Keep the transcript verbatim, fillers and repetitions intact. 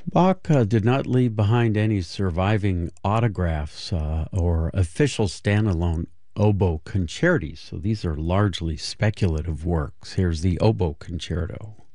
Bach uh, did not leave behind any surviving autographs uh, or official standalone oboe concerti, so these are largely speculative works. Here's the oboe concerto.